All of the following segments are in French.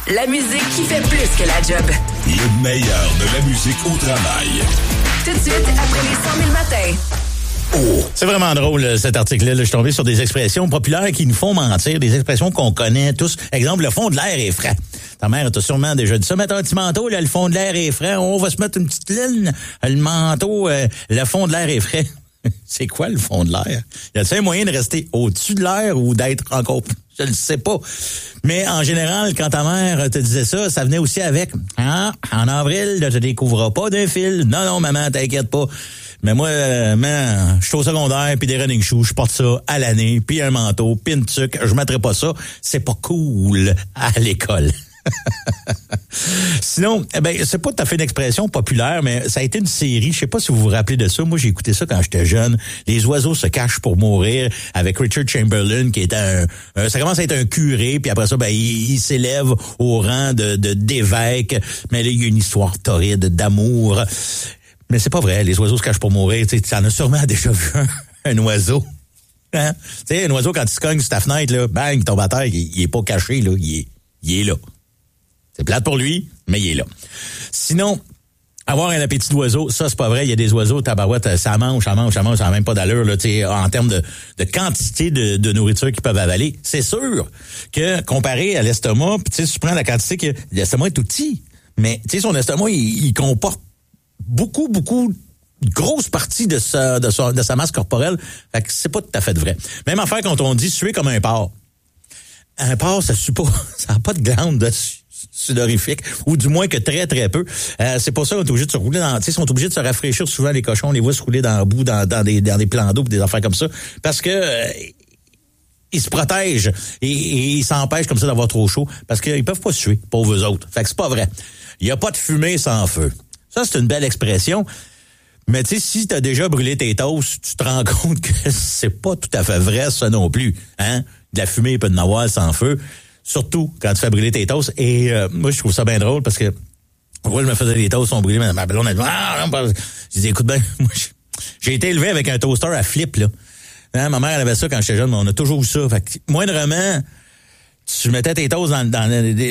La musique qui fait plus que la job. Le meilleur de la musique au travail. Tout de suite, après les 100 000 matins. Oh. C'est vraiment drôle, cet article-là. Je suis tombé sur des expressions populaires qui nous font mentir, des expressions qu'on connaît tous. Exemple, le fond de l'air est frais. Ta mère t'a sûrement déjà dit ça. Mettre un petit manteau, là, le fond de l'air est frais. On va se mettre une petite ligne. Le manteau, le fond de l'air est frais. C'est quoi le fond de l'air? Y a-t-il un moyen de rester au-dessus de l'air ou d'être encore... Je ne sais pas. Mais en général, quand ta mère te disait ça, ça venait aussi avec « Ah, en avril, tu ne découvriras pas d'un fil. Non, maman, t'inquiète pas. » Mais moi, je suis au secondaire, puis des running shoes, je porte ça à l'année, puis un manteau, puis une tuque, je mettrai pas ça. C'est pas cool à l'école. Sinon, c'est pas tout à fait une expression populaire, mais ça a été une série. Je sais pas si vous vous rappelez de ça. Moi, j'ai écouté ça quand j'étais jeune. Les oiseaux se cachent pour mourir, avec Richard Chamberlain, qui était ça commence à être un curé, puis après ça, il s'élève au rang d'évêque. Mais là, il y a une histoire torride d'amour. Mais c'est pas vrai, les oiseaux se cachent pour mourir. Tu en as sûrement déjà vu un oiseau. Hein? Tu sais, un oiseau, quand il se cogne sur ta fenêtre, là, bang, il tombe à terre, il est pas caché, là, il est là. C'est plate pour lui, mais il est là. Sinon, avoir un appétit d'oiseau, ça, c'est pas vrai. Il y a des oiseaux, tabarouette, ça mange, ça n'a même pas d'allure, là, tu sais, en termes de quantité de nourriture qu'ils peuvent avaler. C'est sûr que, comparé à l'estomac, tu sais, si tu prends la quantité que l'estomac est tout petit, mais, tu sais, son estomac, il comporte beaucoup, une grosse partie de sa masse corporelle. Fait que c'est pas tout à fait vrai. Même affaire quand on dit suer comme un porc. Un porc, ça sue pas. Ça n'a pas de glande sudorifique, ou du moins que très, très peu. C'est pour ça qu'on est obligé de se rouler dans... Tu sais, ils sont obligés de se rafraîchir souvent, les cochons. On les voit se rouler dans la boue, dans des plans d'eau, des affaires comme ça. Parce que... ils se protègent et ils s'empêchent comme ça d'avoir trop chaud parce qu'ils peuvent pas suer, pauvres autres. Fait que c'est pas vrai. Il y a pas de fumée sans feu. Ça, c'est une belle expression. Mais tu sais, si t'as déjà brûlé tes toasts, tu te rends compte que c'est pas tout à fait vrai, ça non plus. Hein? De la fumée, il peut en avoir sans feu. Surtout quand tu fais brûler tes toasts. Et moi, je trouve ça bien drôle parce que moi, je me faisais des toasts sont brûlés, mais ma blonde, elle dit, je dis, écoute bien, moi, j'ai été élevé avec un toaster à flip, là. Hein, ma mère, elle avait ça quand j'étais jeune, mais on a toujours eu ça. Fait que, moindrement, tu mettais tes toasts dans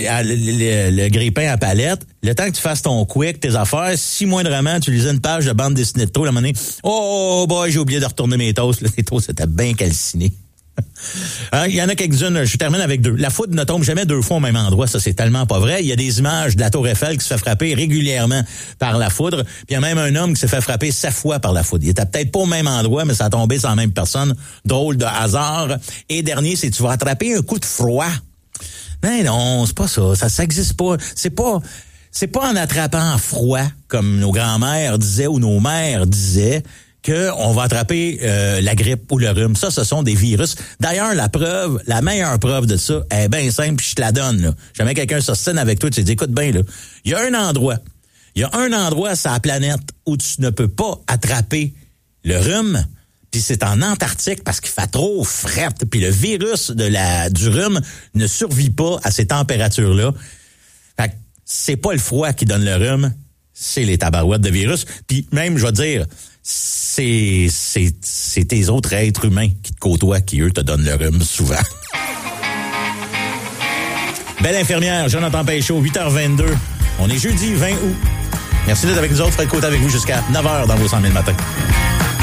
le grille-pain à palette. Le temps que tu fasses ton quick, tes affaires, si moindrement tu lisais une page de bande dessinée de trop, la monnaie, j'ai oublié de retourner mes toasts. Là, les toasts étaient bien calcinés. Il y en a quelques-unes, je termine avec deux. La foudre ne tombe jamais deux fois au même endroit, ça c'est tellement pas vrai. Il y a des images de la Tour Eiffel qui se fait frapper régulièrement par la foudre, puis il y a même un homme qui s'est fait frapper 7 fois par la foudre. Il était peut-être pas au même endroit, mais ça a tombé sur la même personne. Drôle de hasard. Et dernier, c'est tu vas attraper un coup de froid. Mais non, c'est pas ça. Ça existe pas. C'est pas en attrapant froid, comme nos grands-mères disaient ou nos mères disaient, qu'on va attraper la grippe ou le rhume. Ça, ce sont des virus. D'ailleurs, la meilleure preuve de ça est bien simple, je te la donne. Là. Jamais quelqu'un s'ostine avec toi, tu te dis, écoute bien, là, il y a un endroit sur la planète où tu ne peux pas attraper le rhume, puis c'est en Antarctique parce qu'il fait trop fret, puis le virus du rhume ne survit pas à ces températures-là. Fait que c'est pas le froid qui donne le rhume, c'est les tabarouettes de virus. Puis même, je vais te dire, c'est tes autres êtres humains qui te côtoient qui, eux, te donnent le rhume souvent. Belle infirmière, Jonathan Péchaud, 8h22. On est jeudi 20 août. Merci d'être avec nous autres. Fred Côté avec vous jusqu'à 9h dans vos 100 000 matins.